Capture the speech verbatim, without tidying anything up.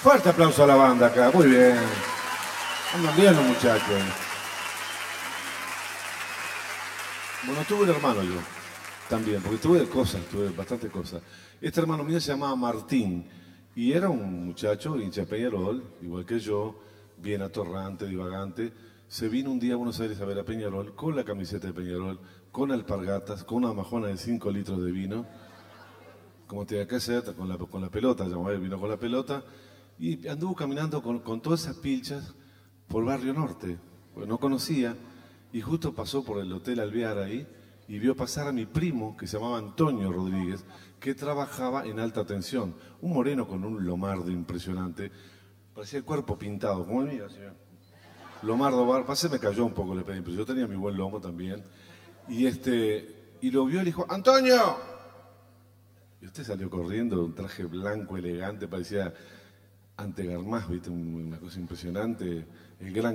Fuerte aplauso a la banda acá, muy bien. Andan bien los muchachos. Bueno, tuve un hermano yo, también, porque tuve cosas, tuve bastantes cosas. Este hermano mío se llamaba Martín y era un muchacho hincha de Peñarol, igual que yo, bien atorrante, divagante. Se vino un día a Buenos Aires a ver a Peñarol con la camiseta de Peñarol, con alpargatas, con una majona de cinco litros de vino, como tenía que hacer, con la, con la pelota, llamaba él, vino con la pelota, y anduvo caminando con, con todas esas pilchas por Barrio Norte, porque no conocía, y justo pasó por el Hotel Alvear ahí, y vio pasar a mi primo, que se llamaba Antonio Rodríguez, que trabajaba en alta tensión, un moreno con un lomardo impresionante, parecía el cuerpo pintado, como el mío, señor. Lomardo Bar, se me cayó un poco, le pedí, pero yo tenía mi buen lomo también. Y este, y lo vio y le dijo, ¡Antonio! Y usted salió corriendo, un traje blanco, elegante, parecía Ante Garmaz, ¿viste? Una cosa impresionante. El gran